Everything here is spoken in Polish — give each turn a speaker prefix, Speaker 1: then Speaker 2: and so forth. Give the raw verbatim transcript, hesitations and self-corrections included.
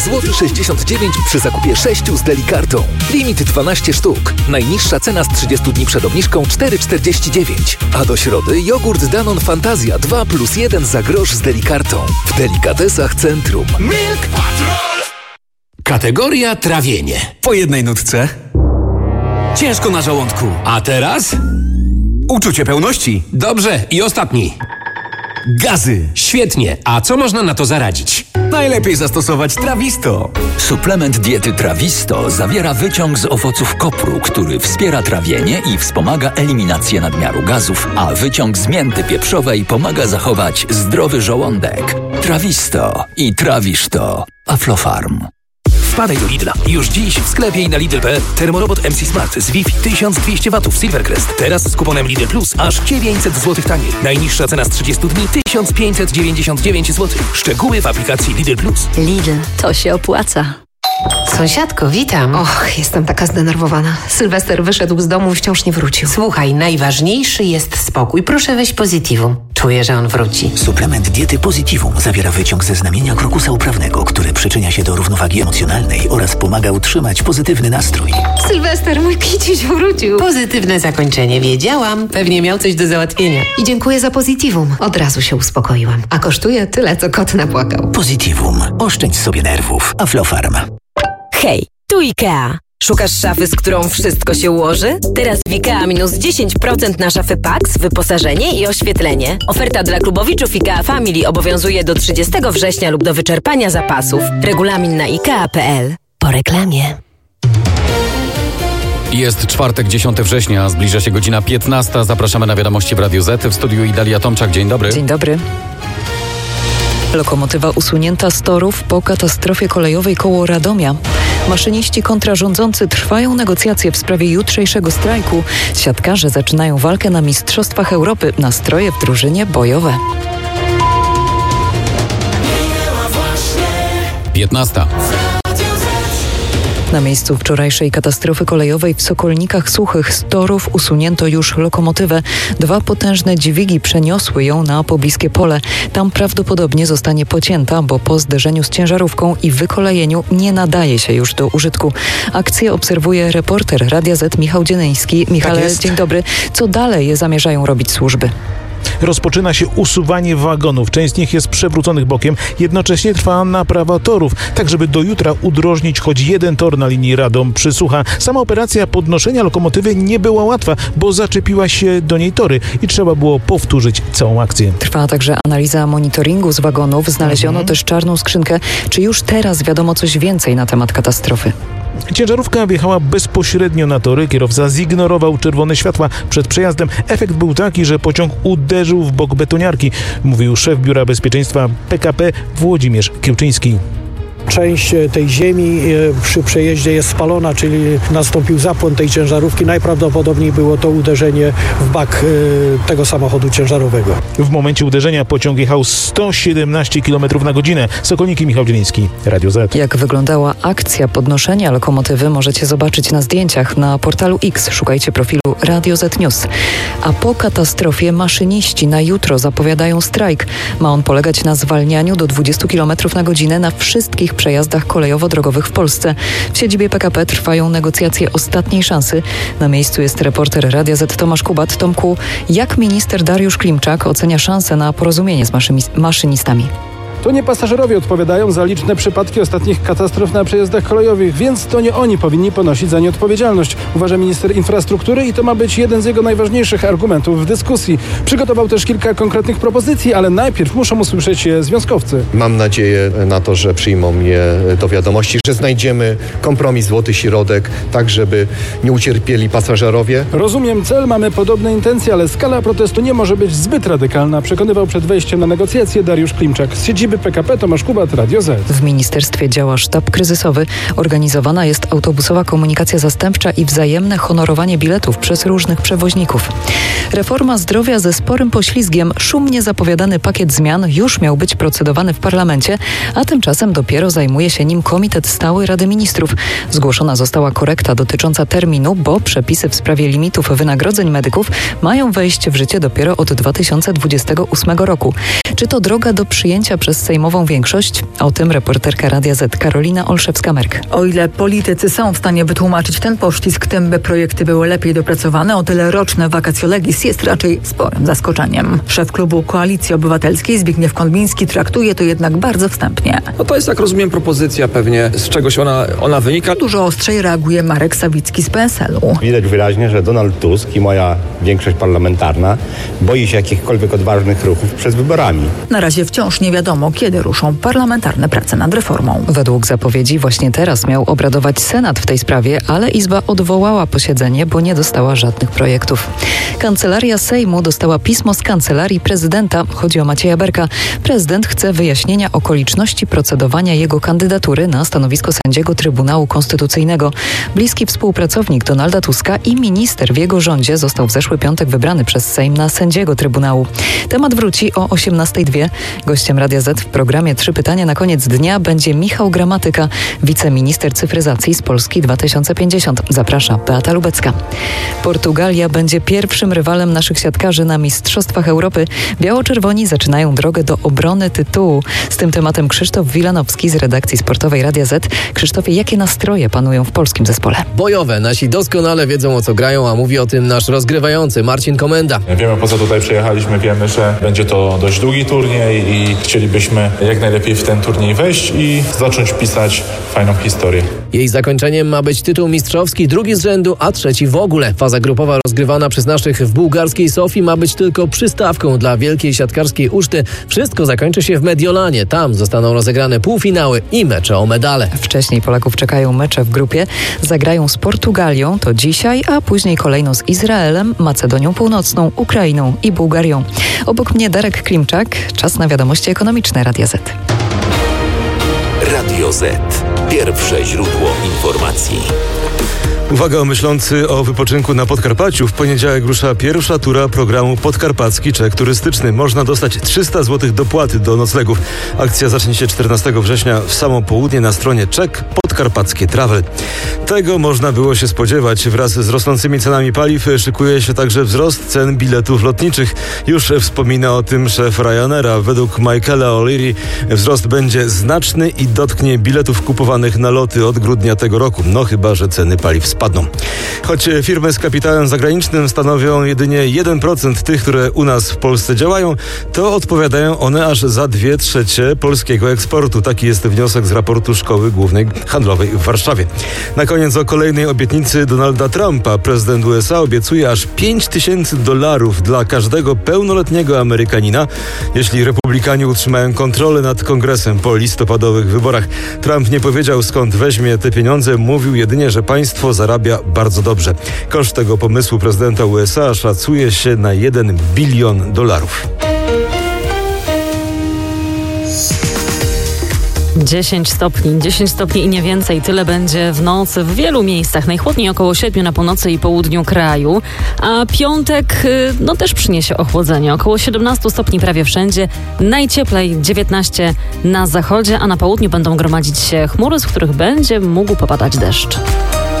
Speaker 1: złoty sześćdziesiąt dziewięć przy zakupie sześciu z Delikartą. Limit dwanaście sztuk. Najniższa cena z trzydziestu dni przed obniżką cztery czterdzieści dziewięć. A do środy jogurt Danon Fantazja dwa plus jeden za grosz z Delikartą. W Delikatesach Centrum.
Speaker 2: Milk Patrol! Kategoria trawienie.
Speaker 3: Po jednej nutce. Ciężko na żołądku.
Speaker 2: A teraz?
Speaker 3: Uczucie pełności.
Speaker 2: Dobrze, i ostatni.
Speaker 3: Gazy.
Speaker 2: Świetnie, a co można na to zaradzić?
Speaker 3: Najlepiej zastosować Trawisto.
Speaker 4: Suplement diety Trawisto zawiera wyciąg z owoców kopru, który wspiera trawienie i wspomaga eliminację nadmiaru gazów, a wyciąg z mięty pieprzowej pomaga zachować zdrowy żołądek. Trawisto i trawisz to. Aflofarm.
Speaker 1: Wpadaj do Lidla. Już dziś w sklepie i na Lidl kropka pe el termorobot M C Smart z Wi-Fi tysiąc dwieście watów Silvercrest. Teraz z kuponem Lidl Plus aż dziewięćset złotych taniej. Najniższa cena z trzydziestu dni tysiąc pięćset dziewięćdziesiąt dziewięć złotych. Szczegóły w aplikacji Lidl Plus.
Speaker 5: Lidl, to się opłaca.
Speaker 6: Sąsiadko, witam.
Speaker 5: Och, jestem taka zdenerwowana. Sylwester wyszedł z domu i wciąż nie wrócił.
Speaker 6: Słuchaj, najważniejszy jest spokój. Proszę weź Positivum. Czuję, że on wróci.
Speaker 7: Suplement diety Positivum zawiera wyciąg ze znamienia krokusa uprawnego, który przyczynia się do równowagi emocjonalnej oraz pomaga utrzymać pozytywny nastrój.
Speaker 5: Sylwester, mój kiciuś wrócił.
Speaker 6: Pozytywne zakończenie, wiedziałam. Pewnie miał coś do załatwienia.
Speaker 5: I dziękuję za Positivum. Od razu się uspokoiłam. A kosztuje tyle, co kot napłakał.
Speaker 7: Positivum. Oszczędź sobie nerwów. Aflofarm.
Speaker 8: Hej, tu IKEA. Szukasz szafy, z którą wszystko się ułoży? Teraz w IKEA minus dziesięć procent na szafy Pax, wyposażenie i oświetlenie. Oferta dla klubowiczów IKEA Family obowiązuje do trzydziestego września lub do wyczerpania zapasów. Regulamin na ikea kropka pe el. Po reklamie.
Speaker 9: Jest czwartek, dziesiątego września, zbliża się godzina piętnasta. Zapraszamy na wiadomości w Radiu Z. W studiu Idalia Tomczak. Dzień dobry.
Speaker 10: Dzień dobry. Lokomotywa usunięta z torów po katastrofie kolejowej koło Radomia. Maszyniści kontra rządzący trwają negocjacje w sprawie jutrzejszego strajku. Siatkarze zaczynają walkę na Mistrzostwach Europy. Nastroje w drużynie bojowe.
Speaker 9: piętnasta.
Speaker 10: Na miejscu wczorajszej katastrofy kolejowej w Sokolnikach Suchych z torów usunięto już lokomotywę. Dwa potężne dźwigi przeniosły ją na pobliskie pole. Tam prawdopodobnie zostanie pocięta, bo po zderzeniu z ciężarówką i wykolejeniu nie nadaje się już do użytku. Akcję obserwuje reporter Radia Z Michał Dzienyński. Michale,
Speaker 11: tak
Speaker 10: dzień dobry. Co dalej zamierzają robić służby?
Speaker 11: Rozpoczyna się usuwanie wagonów. Część z nich jest przewróconych bokiem. Jednocześnie trwa naprawa torów, tak żeby do jutra udrożnić choć jeden tor na linii Radom-Przysłucha. Sama operacja podnoszenia lokomotywy nie była łatwa, bo zaczepiła się do niej tory i trzeba było powtórzyć całą akcję.
Speaker 10: Trwa także analiza monitoringu z wagonów. Znaleziono mhm. też czarną skrzynkę. Czy już teraz wiadomo coś więcej na temat katastrofy?
Speaker 11: Ciężarówka wjechała bezpośrednio na tory. Kierowca zignorował czerwone światła przed przejazdem. Efekt był taki, że pociąg uderzył w bok betoniarki, mówił szef Biura Bezpieczeństwa P K P Włodzimierz Kiełczyński.
Speaker 12: Część tej ziemi przy przejeździe jest spalona, czyli nastąpił zapłon tej ciężarówki. Najprawdopodobniej było to uderzenie w bak tego samochodu ciężarowego.
Speaker 11: W momencie uderzenia pociąg jechał sto siedemnaście kilometrów na godzinę. Sokolniki, Michał Dzienyński, Radio Z.
Speaker 10: Jak wyglądała akcja podnoszenia lokomotywy, możecie zobaczyć na zdjęciach na portalu X. Szukajcie profilu Radio Z News. A po katastrofie maszyniści na jutro zapowiadają strajk. Ma on polegać na zwalnianiu do dwudziestu kilometrów na godzinę na wszystkich przejazdach kolejowo-drogowych w Polsce. W siedzibie P K P trwają negocjacje ostatniej szansy. Na miejscu jest reporter Radia Z Tomasz Kubat. Tomku, jak minister Dariusz Klimczak ocenia szansę na porozumienie z maszynistami?
Speaker 13: To nie pasażerowie odpowiadają za liczne przypadki ostatnich katastrof na przejazdach kolejowych, więc to nie oni powinni ponosić za nie odpowiedzialność, uważa minister infrastruktury i to ma być jeden z jego najważniejszych argumentów w dyskusji. Przygotował też kilka konkretnych propozycji, ale najpierw muszą usłyszeć je związkowcy.
Speaker 14: Mam nadzieję na to, że przyjmą je do wiadomości, że znajdziemy kompromis, złoty środek, tak żeby nie ucierpieli pasażerowie.
Speaker 13: Rozumiem cel, mamy podobne intencje, ale skala protestu nie może być zbyt radykalna, przekonywał przed wejściem na negocjacje Dariusz Klimczak. Z siedziby P K P Tomasz Kubat, Radio Z.
Speaker 10: W ministerstwie działa sztab kryzysowy. Organizowana jest autobusowa komunikacja zastępcza i wzajemne honorowanie biletów przez różnych przewoźników. Reforma zdrowia ze sporym poślizgiem. Szumnie zapowiadany pakiet zmian już miał być procedowany w parlamencie, a tymczasem dopiero zajmuje się nim Komitet Stały Rady Ministrów. Zgłoszona została korekta dotycząca terminu, bo przepisy w sprawie limitów wynagrodzeń medyków mają wejść w życie dopiero od dwa tysiące dwudziestego ósmego roku. Czy to droga do przyjęcia przez sejmową większość? O tym reporterka Radia Z Karolina Olszewska-Merk.
Speaker 15: O ile politycy są w stanie wytłumaczyć ten poślizg tym, by projekty były lepiej dopracowane, o tyle roczne vacatio legis jest raczej sporym zaskoczeniem. Szef klubu Koalicji Obywatelskiej Zbigniew Konwiński traktuje to jednak bardzo wstępnie.
Speaker 16: No to jest, jak rozumiem, propozycja pewnie, z czegoś ona, ona wynika.
Speaker 15: Dużo ostrzej reaguje Marek Sawicki z P S L u.
Speaker 17: Widać wyraźnie, że Donald Tusk i moja większość parlamentarna boi się jakichkolwiek odważnych ruchów przed wyborami.
Speaker 15: Na razie wciąż nie wiadomo, kiedy ruszą parlamentarne prace nad reformą.
Speaker 10: Według zapowiedzi właśnie teraz miał obradować Senat w tej sprawie, ale Izba odwołała posiedzenie, bo nie dostała żadnych projektów. Kancelaria Sejmu dostała pismo z Kancelarii Prezydenta. Chodzi o Macieja Berka. Prezydent chce wyjaśnienia okoliczności procedowania jego kandydatury na stanowisko sędziego Trybunału Konstytucyjnego. Bliski współpracownik Donalda Tuska i minister w jego rządzie został w zeszły piątek wybrany przez Sejm na sędziego Trybunału. Temat wróci o osiemnastej dwie. Gościem Radia Z w programie Trzy pytania na koniec dnia będzie Michał Gramatyka, wiceminister cyfryzacji z Polski dwa tysiące pięćdziesiąt. Zaprasza Beata Lubecka. Portugalia będzie pierwszym rywalem naszych siatkarzy na Mistrzostwach Europy. Biało-czerwoni zaczynają drogę do obrony tytułu. Z tym tematem Krzysztof Wilanowski z redakcji sportowej Radia Z. Krzysztofie, jakie nastroje panują w polskim zespole?
Speaker 18: Bojowe. Nasi doskonale wiedzą, o co grają, a mówi o tym nasz rozgrywający Marcin Komenda.
Speaker 19: Wiemy, po co tutaj przyjechaliśmy, wiemy, że będzie to dość długi turniej i chcielibyśmy jak najlepiej w ten turniej wejść i zacząć pisać fajną historię.
Speaker 18: Jej zakończeniem ma być tytuł mistrzowski, drugi z rzędu, a trzeci w ogóle. Faza grupowa rozgrywana przez naszych w bułgarskiej Sofii ma być tylko przystawką dla wielkiej siatkarskiej uczty. Wszystko zakończy się w Mediolanie. Tam zostaną rozegrane półfinały i mecze o medale.
Speaker 10: Wcześniej Polaków czekają mecze w grupie. Zagrają z Portugalią, to dzisiaj, a później kolejno z Izraelem, Macedonią Północną, Ukrainą i Bułgarią. Obok mnie Darek Klimczak. Czas na wiadomości ekonomiczne Radia Z.
Speaker 20: Radio Z. Pierwsze źródło informacji.
Speaker 21: Uwaga, myślący o wypoczynku na Podkarpaciu. W poniedziałek rusza pierwsza tura programu Podkarpacki Czek Turystyczny. Można dostać trzysta złotych dopłaty do noclegów. Akcja zacznie się czternastego września w samo południe na stronie Czek Podkarpackie Travel. Tego można było się spodziewać. Wraz z rosnącymi cenami paliw szykuje się także wzrost cen biletów lotniczych. Już wspomina o tym szef Ryanaira. Według Michaela O'Leary wzrost będzie znaczny i dotknie biletów kupowanych na loty od grudnia tego roku. No chyba że ceny paliw spadną. Choć firmy z kapitałem zagranicznym stanowią jedynie jeden procent tych, które u nas w Polsce działają, to odpowiadają one aż za dwie trzecie polskiego eksportu. Taki jest wniosek z raportu Szkoły Głównej Handlowej w Warszawie. Na koniec o kolejnej obietnicy Donalda Trumpa. Prezydent U S A obiecuje aż pięć tysięcy dolarów dla każdego pełnoletniego Amerykanina, jeśli republikanie utrzymają kontrolę nad kongresem po listopadowych wyborach. Trump nie powiedział, skąd weźmie te pieniądze, mówił jedynie, że państwo zarabia bardzo dobrze. Koszt tego pomysłu prezydenta U S A szacuje się na jeden bilion dolarów.
Speaker 22: dziesięć stopni, dziesięć stopni i nie więcej. Tyle będzie w nocy w wielu miejscach. Najchłodniej około siedmiu na północy i południu kraju. A piątek no też przyniesie ochłodzenie. Około siedemnaście stopni prawie wszędzie. Najcieplej dziewiętnaście na zachodzie, a na południu będą gromadzić się chmury, z których będzie mógł popadać deszcz.